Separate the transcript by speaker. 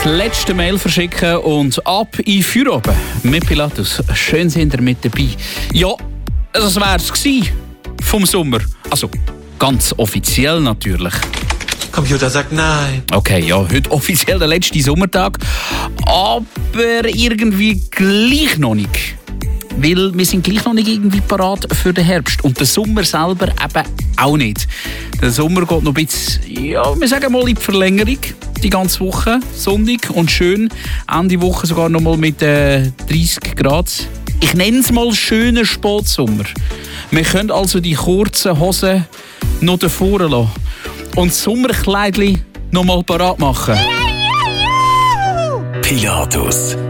Speaker 1: letzte Mail verschicken und ab in Feierabend mit Pilatus. Schön sind ihr mit dabei. Ja, das wäre es vom Sommer. Also ganz offiziell natürlich.
Speaker 2: Computer sagt nein.
Speaker 1: Okay, ja, heute offiziell der letzte Sommertag. Aber irgendwie gleich noch nicht. Weil wir sind gleich noch nicht irgendwie parat für den Herbst. Und der Sommer selber eben auch nicht. Der Sommer geht noch ein bisschen, ja, wir sagen mal in die Verlängerung. Die ganze Woche, sonnig und schön. Ende Woche sogar noch mal mit 30 Grad. Ich nenne es mal schönen Spätsommer. Wir können also die kurzen Hosen noch davor lassen. Und das Sommerkleidchen noch mal parat machen.
Speaker 3: Pilatus.